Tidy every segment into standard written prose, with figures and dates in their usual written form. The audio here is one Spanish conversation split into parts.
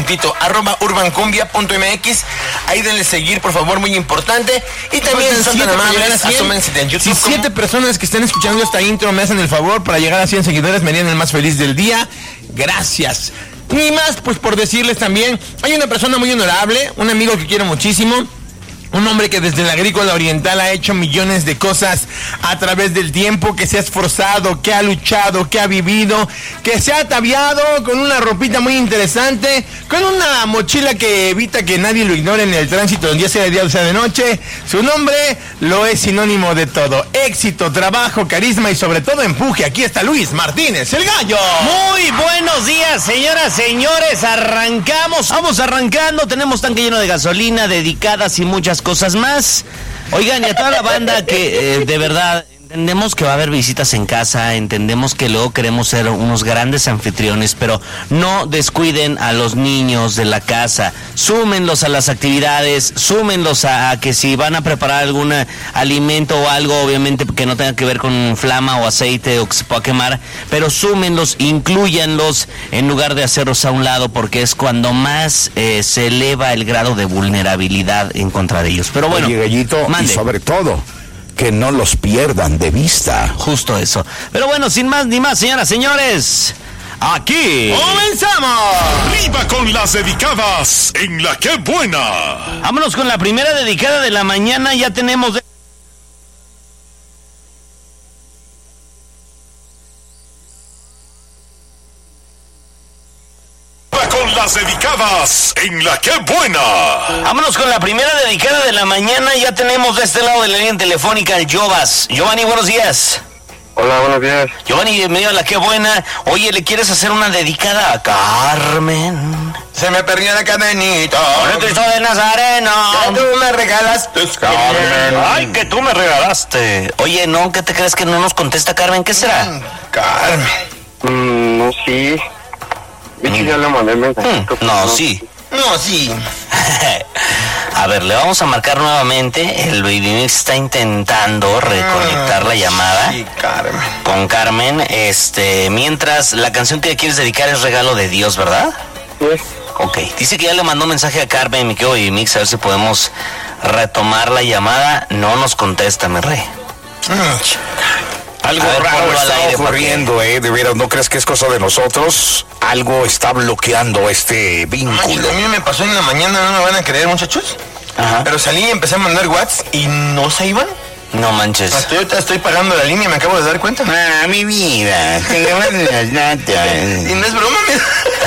juntito, @urbancumbia.mx. Ahí denle seguir, por favor, muy importante. Y también en Santa Amables, asómense en YouTube. Si 7 personas que estén escuchando esta intro me hacen el favor para llegar a 100 seguidores, me harían el más feliz del día. Gracias. Ni más, pues por decirles también, hay una persona muy honorable, un amigo que quiero muchísimo. Un hombre que desde la agrícola oriental ha hecho millones de cosas a través del tiempo, que se ha esforzado, que ha luchado, que ha vivido, que se ha ataviado con una ropita muy interesante, con una mochila que evita que nadie lo ignore en el tránsito, ya sea de día o sea de noche. Su nombre lo es sinónimo de todo: éxito, trabajo, carisma y sobre todo empuje. Aquí está Luis Martínez, el Gallo. Muy buenos días, señoras, señores. Vamos arrancando. Tenemos tanque lleno de gasolina, dedicadas y muchas cosas más. Oigan, y a toda la banda que de verdad entendemos que va a haber visitas en casa, entendemos que luego queremos ser unos grandes anfitriones, pero no descuiden a los niños de la casa, súmenlos a las actividades, súmenlos a que si van a preparar algún alimento o algo, obviamente que no tenga que ver con flama o aceite o que se pueda quemar, pero súmenlos, inclúyanlos en lugar de hacerlos a un lado, porque es cuando más se eleva el grado de vulnerabilidad en contra de ellos. Pero bueno, oye, Gallito, mande. Y sobre todo, que no los pierdan de vista. Justo eso. Pero bueno, sin más ni más, señoras, señores, aquí ¡comenzamos! ¡Arriba con las dedicadas en La Qué Buena! Vámonos con la primera dedicada de la mañana. Ya tenemos... Con las dedicadas en La Qué Buena. Vámonos con la primera dedicada de la mañana. Ya tenemos de este lado de la línea telefónica el Jovas. Giovanni, buenos días. Hola, buenos días. Giovanni, bienvenido a La Qué Buena. Oye, ¿le quieres hacer una dedicada a Carmen? Se me perdió la cadenita. Por el Cristo de Nazareno. Que tú me regalaste, Carmen. Ay, que tú me regalaste. Oye, no, ¿qué te crees que no nos contesta Carmen? ¿Qué será? Carmen. No, sí. De hecho, ya le mandé el mensaje. No, sí. No, sí. A ver, le vamos a marcar nuevamente. El Baby Mix está intentando reconectar la llamada. Sí, Carmen. Con Carmen. Mientras, la canción que le quieres dedicar es Regalo de Dios, ¿verdad? Sí. Ok. Dice que ya le mandó un mensaje a Carmen, mi querido Baby Mix, a ver si podemos retomar la llamada. No nos contesta, mi rey. Algo raro está ocurriendo, de veras, ¿no crees que es cosa de nosotros? Algo está bloqueando este vínculo. A mí me pasó en la mañana, no me van a creer, muchachos. Ajá. Pero salí y empecé a mandar WhatsApp y no se iban. No manches. Hasta ahorita estoy pagando la línea, me acabo de dar cuenta. Ah, mi vida. Y no es broma, mira.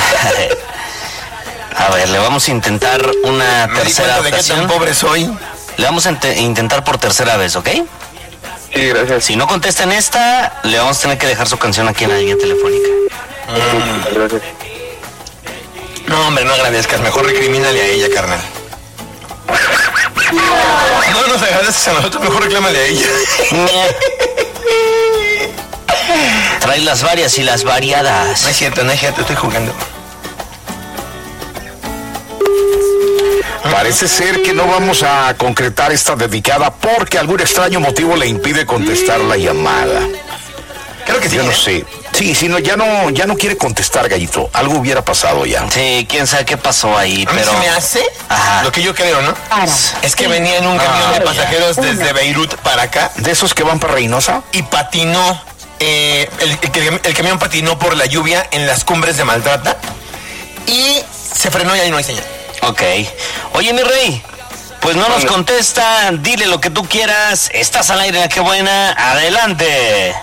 A ver, le vamos a intentar una Me di tercera cuenta de qué ocasión. tan pobre soy. Le vamos a intentar por tercera vez, ¿ok? Sí, gracias. Si no contesta en esta, le vamos a tener que dejar su canción aquí en la línea telefónica. Gracias. No, hombre, no agradezcas, mejor recrimínale a ella, carnal. No nos agradezcas a nosotros, mejor reclámale a ella. Trae las varias y las variadas. No es cierto, estoy jugando. Parece ser que no vamos a concretar esta dedicada porque algún extraño motivo le impide contestar la llamada. Creo que sí. Yo no sé. Sí, no, ya no quiere contestar, Gallito. Algo hubiera pasado ya. Sí, quién sabe qué pasó ahí, A mí pero... se me hace Ajá. lo que yo creo, ¿no? Es que venía en un camión de pasajeros desde Beirut para acá ¿De esos que van para Reynosa? y patinó. El camión patinó por la lluvia en las cumbres de Maltrata y se frenó y ahí no hay señal. Ok. Oye, mi rey, pues no nos contesta, dile lo que tú quieras, estás al aire, qué buena, adelante.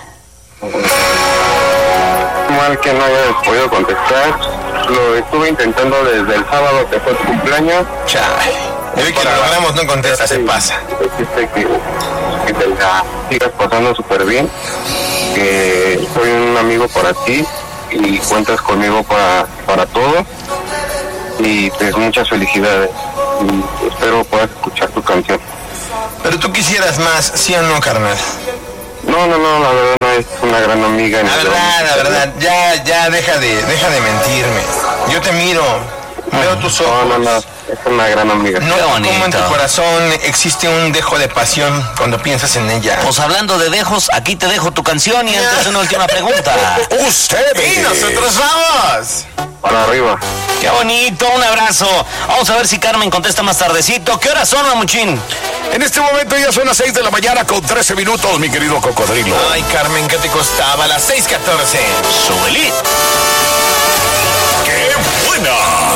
Mal que no haya podido contestar. Lo estuve intentando desde el sábado que fue tu cumpleaños. Chale. Hoy que lo logramos no contesta, se pasa. Decirte que te la sigas pasando súper bien. Que soy un amigo para ti y cuentas conmigo para todo. Y pues muchas felicidades. Y espero puedas escuchar tu canción. Pero tú quisieras más, ¿sí o no, carnal? No, la verdad no es una gran amiga. La verdad, ya deja de mentirme. Yo te miro, veo tus ojos. No. Es una gran amiga. No, Qué como en tu bonito. corazón existe un dejo de pasión cuando piensas en ella. Pues hablando de dejos, aquí te dejo tu canción y antes una última pregunta. Ustedes. ¡Y nosotros vamos! Para arriba. Qué bonito, un abrazo. Vamos a ver si Carmen contesta más tardecito. ¿Qué horas son, Mamuchín? En este momento ya son las 6 de la mañana con 13 minutos, mi querido cocodrilo. Ay, Carmen, ¿qué te costaba? Las 6:14. Subelí. ¡Qué buena!